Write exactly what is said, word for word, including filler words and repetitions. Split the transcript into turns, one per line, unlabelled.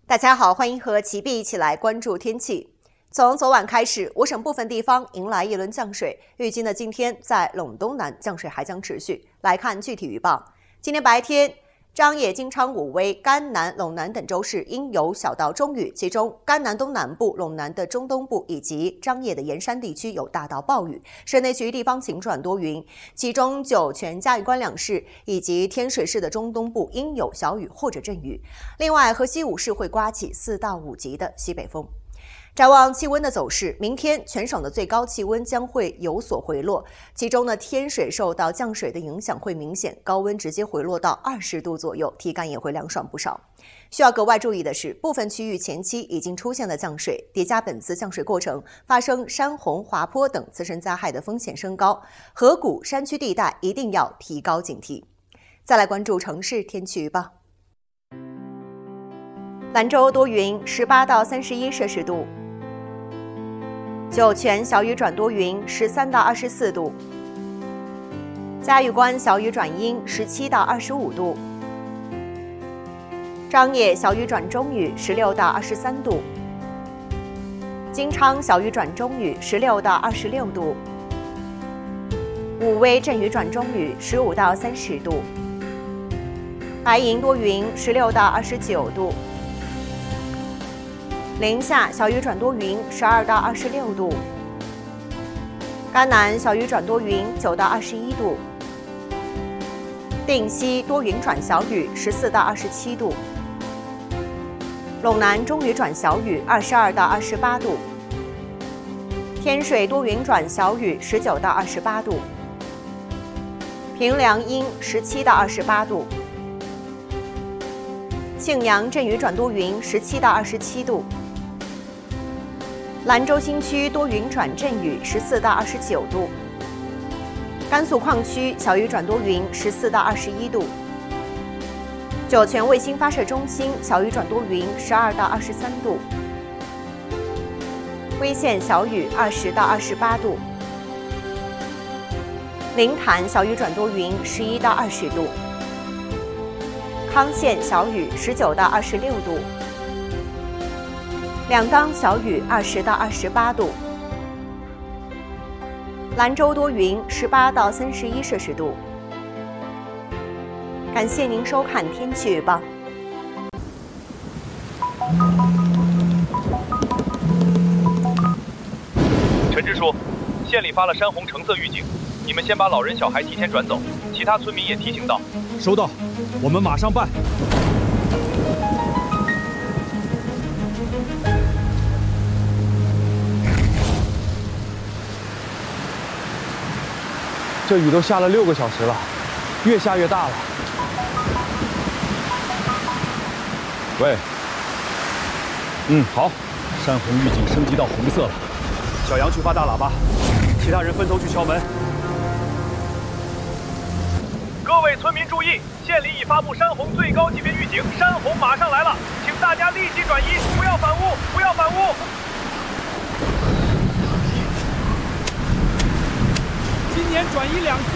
大家好，欢迎和齐碧一起来关注天气。从昨晚开始，我省部分地方迎来一轮降水，预计呢今天在陇东南降水还将持续。来看具体预报，今天白天，张掖、金昌、武威、甘南、陇南等州市应有小到中雨，其中甘南东南部、陇南的中东部以及张掖的盐山地区有大到暴雨，市内其余地方晴转多云，其中酒泉、嘉峪关两市以及天水市的中东部应有小雨或者阵雨。另外，河西五市会刮起四到五级的西北风。展望气温的走势，明天全省的最高气温将会有所回落，其中呢，天水受到降水的影响会明显，高温直接回落到二十度左右，体感也会凉爽不少。需要格外注意的是，部分区域前期已经出现了降水，叠加本次降水过程发生山洪、滑坡等自身灾害的风险升高，河谷、山区地带一定要提高警惕。再来关注城市天气预报。兰州多云，十八到三十一摄氏度。酒泉小雨转多云，十三到二十四度；嘉峪关小雨转阴，十七到二十五度；张掖小雨转中雨，十六到二十三度；金昌小雨转中雨，十六到二十六度；武威阵雨转中雨，十五到三十度；白银多云，十六到二十九度。临夏小雨转多云，十二到二十六度；甘南小雨转多云，九到二十一度；定西多云转小雨，十四到二十七度；陇南中雨转小雨，二十二到二十八度；天水多云转小雨，十九到二十八度；平凉阴，十七到二十八度；庆阳阵雨转多云，十七到二十七度；兰州新区多云转阵雨，十四到二十九度；甘肃矿区小雨转多云，十四到二十一度；酒泉卫星发射中心小雨转多云，十二到二十三度；威县小雨，二十到二十八度；临潭小雨转多云，十一到二十度；康县小雨，十九到二十六度；两当小雨，二十到二十八度；兰州多云，十八到三十一摄氏度。感谢您收看天气预报。
陈支书，县里发了山洪橙色预警，你们先把老人小孩提前转走，其他村民也提醒到。
收到，我们马上办。这雨都下了六个小时了，越下越大了。喂，嗯，好，山洪预警升级到红色了。小杨去发大喇叭，其他人分头去敲门。
各位村民注意，县里已发布山洪最高级别预警，山洪马上来了，请大家立即转移，不要反屋，不要反屋。
今年转移两次，